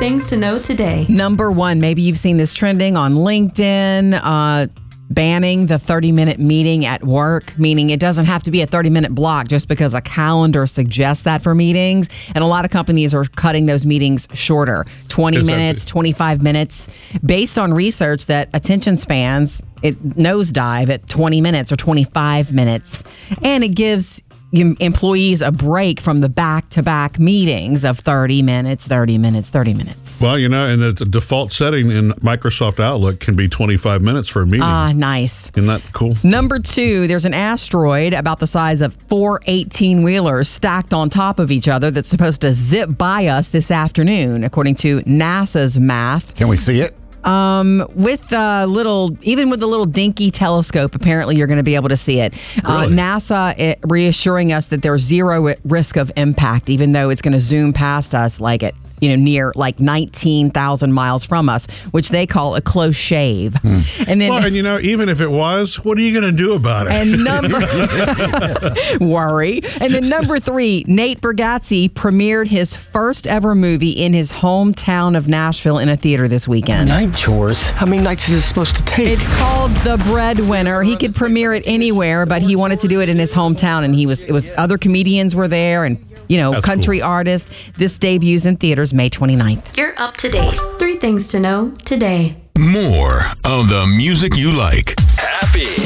things to know today. Number one, maybe you've seen this trending on LinkedIn, banning the 30-minute meeting at work, meaning it doesn't have to be a 30-minute block just because a calendar suggests that for meetings. And a lot of companies are cutting those meetings shorter, 20 minutes, 25 minutes, based on research that attention spans, it nosedive at 20 minutes or 25 minutes. And it gives employees a break from the back-to-back meetings of 30 minutes, 30 minutes, 30 minutes. Well, and the default setting in Microsoft Outlook can be 25 minutes for a meeting. Nice. Isn't that cool? Number two, there's an asteroid about the size of 4 18-wheelers stacked on top of each other that's supposed to zip by us this afternoon, according to NASA's math. Can we see it? With the little dinky telescope, apparently you're going to be able to see it. Really? NASA reassuring us that there's zero risk of impact, even though it's going to zoom past us near 19,000 miles from us, which they call a close shave. And then, even if it was, what are you going to do about it? And worry. And then number three, Nate Bargatze premiered his first ever movie in his hometown of Nashville in a theater this weekend. Night chores? How many nights is it supposed to take? It's called The Breadwinner. He could premiere it anywhere, but he wanted to do it in his hometown, and it was other comedians were there, and That's country cool. artists. This debuts in theaters May 29th. You're up to date. 3 things to know today. More of the music you like. Happy.